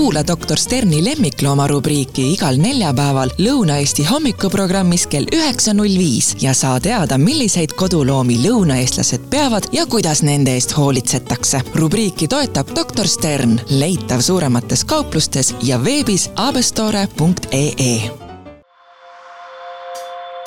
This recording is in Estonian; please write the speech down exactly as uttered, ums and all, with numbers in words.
Kuula doktor Sterni lemmiklooma rubriiki igal neljapäeval Lõuna-Eesti hommikuprogrammis kell üheksa null viis ja saa teada, milliseid koduloomi lõunaeestlased peavad ja kuidas nende eest hoolitsetakse. Rubriiki toetab doktor Stern, leitav suuremates kauplustes ja veebis abestore punkt ee.